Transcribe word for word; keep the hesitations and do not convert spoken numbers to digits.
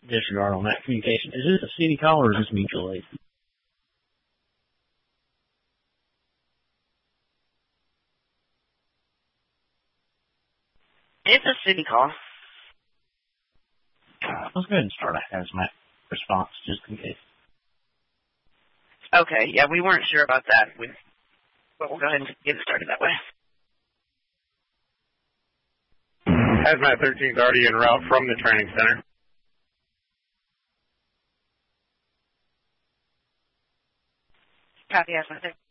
disregard on that communication. Is this a city call or is this mutual aid? It's a city call. Let's go ahead and start a hazmat response just in case. Okay, yeah, we weren't sure about that, we, but we'll go ahead and get it started that way. Hazmat thirteen is already en route from the training center. Copy, Hazmat thirteen.